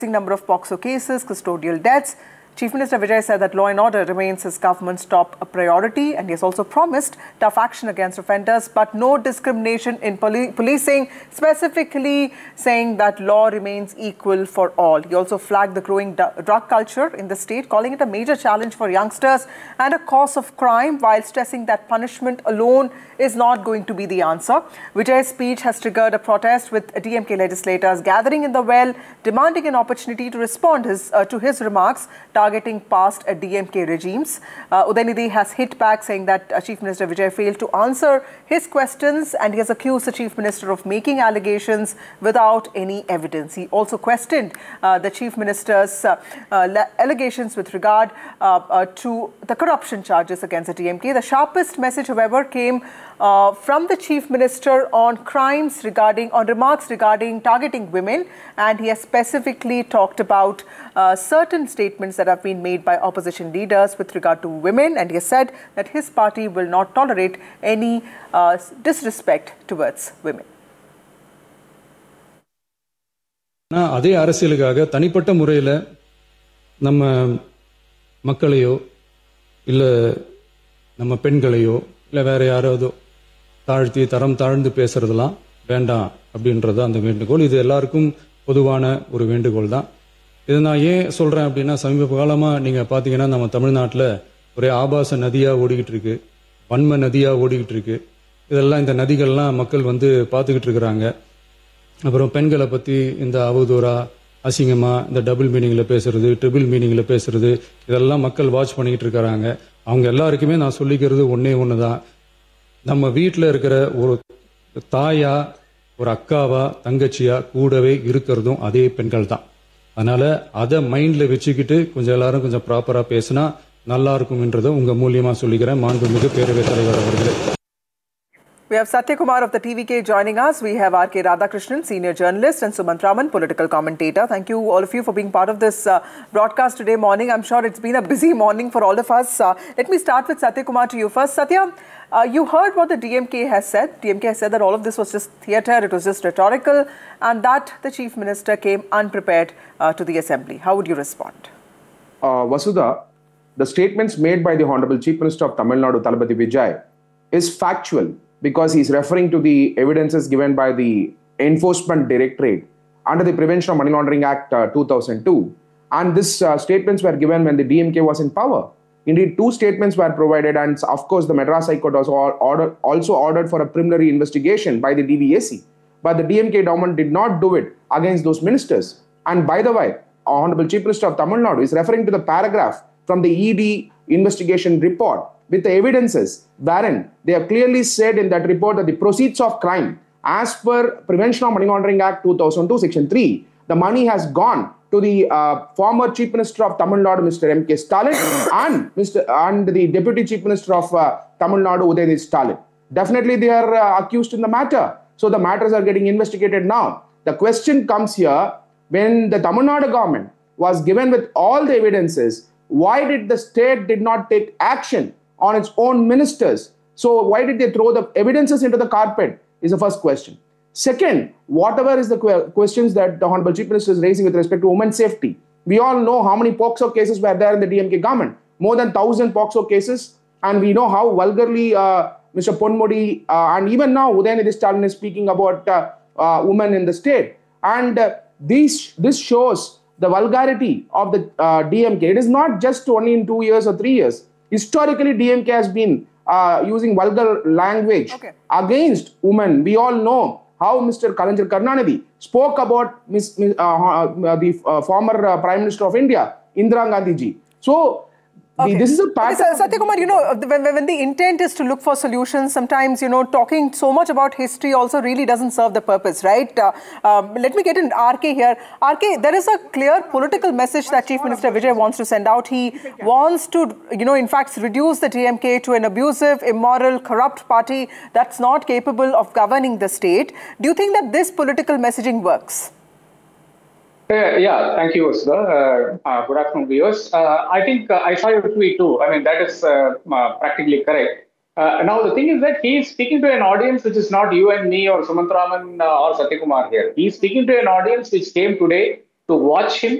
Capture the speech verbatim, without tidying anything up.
number of POCSO cases, custodial deaths. Chief Minister Vijay said that law and order remains his government's top priority, and he has also promised tough action against offenders, but no discrimination in poli policing, specifically saying that law remains equal for all. He also flagged the growing drug culture in the state, calling it a major challenge for youngsters and a cause of crime, while stressing that punishment alone is not going to be the answer. Vijay's speech has triggered a protest, with D M K legislators gathering in the well, demanding an opportunity to respond his, uh, to his remarks, targeting past uh, D M K regimes. Uh, Udayanidhi has hit back, saying that uh, Chief Minister Vijay failed to answer his questions, and he has accused the Chief Minister of making allegations without any evidence. He also questioned uh, the Chief Minister's uh, uh, allegations with regard uh, uh, to the corruption charges against the D M K. The sharpest message, however, came uh, from the Chief Minister on crimes regarding, on remarks regarding targeting women, and he has specifically talked about uh, certain statements that have been made by opposition leaders with regard to women, and he has said that his party will not tolerate any uh, disrespect towards women. அதே அரசியலுக்காக தனிப்பட்ட முறையில் நம்ம மக்களையோ இல்ல நம்ம பெண்களையோ இல்ல வேற யாராவது தாழ்த்தி தரம் தாழ்ந்து பேசுறதெல்லாம் வேண்டாம் அப்படின்றது அந்த வேண்டுகோள். இது எல்லாருக்கும் பொதுவான ஒரு வேண்டுகோள் தான். இதை நான் ஏன் சொல்றேன் அப்படின்னா, சமீப காலமா நீங்க பாத்தீங்கன்னா நம்ம தமிழ்நாட்டில் ஒரே ஆபாச நதியா ஓடிக்கிட்டு இருக்கு, வன்ம நதியா ஓடிக்கிட்டு இருக்கு. இதெல்லாம் இந்த நதிகள்லாம் மக்கள் வந்து பார்த்துக்கிட்டு இருக்கிறாங்க. அப்புறம் பெண்களை பத்தி இந்த அவதூறா அசிங்கமா இந்த டபுள் மீனிங்ல பேசுறது, ட்ரிபிள் மீனிங்ல பேசுறது, இதெல்லாம் மக்கள் வாட்ச் பண்ணிக்கிட்டு இருக்கிறாங்க. அவங்க எல்லாருக்குமே நான் சொல்லிக்கிறது ஒன்னே ஒண்ணுதான், நம்ம வீட்டில் இருக்கிற ஒரு தாயா, ஒரு அக்காவா, தங்கச்சியா கூடவே இருக்கிறதும் அதே பெண்கள் தான். அதனால அதை மைண்ட்ல வச்சுக்கிட்டு கொஞ்சம் எல்லாரும் கொஞ்சம் ப்ராப்பரா பேசினா நல்லா இருக்கும்ன்றதை உங்க மூலியமா சொல்லிக்கிறேன். மாண்புமிகு பேரவைத் தலைவர் அவர்களே. We have Satya Kumar of the T V K joining us. We have R K Radhakrishnan, senior journalist, and Sumant Raman, political commentator. Thank you, all of you, for being part of this uh, broadcast today morning. I'm sure it's been a busy morning for all of us. Uh, let me start with Satya Kumar to you first. Satya, uh, you heard what the D M K has said. D M K has said that all of this was just theatre, it was just rhetorical, and that the Chief Minister came unprepared uh, to the Assembly. How would you respond? Uh, Vasudha, the statements made by the Honorable Chief Minister of Tamil Nadu, Thalapathy Vijay, is factual, because he's referring to the evidences given by the Enforcement Directorate under the Prevention of Money Laundering Act uh, two thousand two. And these uh, statements were given when the D M K was in power. Indeed, two statements were provided, and of course the Madras High Court was order, also ordered for a preliminary investigation by the D V A C. But the D M K government did not do it against those ministers. And by the way, Honorable Chief Minister of Tamil Nadu is referring to the paragraph from the E D investigation report with the evidences wherein they have clearly said in that report that the proceeds of crime, as per Prevention of Money Laundering Act two thousand two, Section three, the money has gone to the uh, former Chief Minister of Tamil Nadu, Mister M K Stalin, and Mister and the Deputy Chief Minister of uh, Tamil Nadu, Udayanidhi Stalin. Definitely they are uh, accused in the matter. So the matters are getting investigated now. The question comes here, when the Tamil Nadu government was given with all the evidences, why did the state did not take action on its own ministers? So why did they throw the evidences into the carpet is the first question. Second, whatever is the que questions that the Honorable Chief Minister is raising with respect to women's safety. We all know how many POCSO cases were there in the D M K government. More than one thousand POCSO cases. And we know how vulgarly uh, Mister Ponmudi uh, and even now Udayanidhi Stalin is speaking about uh, uh, women in the state. And uh, these, this shows the vulgarity of the uh, D M K. It is not just only in two years or three years. Historically, D M K has been uh, using vulgar language okay. against women. We all know how Mister Kalaignar Karunanidhi spoke about Miss, uh, uh, the uh, former uh, Prime Minister of India, Indira Gandhi ji. So, Okay. This is a pattern. Okay, Satya Kumar, you know, when, when the intent is to look for solutions, sometimes, you know, talking so much about history also really doesn't serve the purpose, right? Uh, um, let me get in R K here. R K, there is a clear political message that Chief Minister Vijay wants to send out. He wants to, you know, in fact, reduce the D M K to an abusive, immoral, corrupt party that's not capable of governing the state. Do you think that this political messaging works? Uh, yeah, thank you, Vasudha. Uh, uh, good afternoon, viewers. Uh, I think uh, I saw your tweet too. I mean, that is uh, uh, practically correct. Uh, now, the thing is that he is speaking to an audience which is not you and me or Sumant Raman uh, or Satya Kumar here. He is speaking to an audience which came today to watch him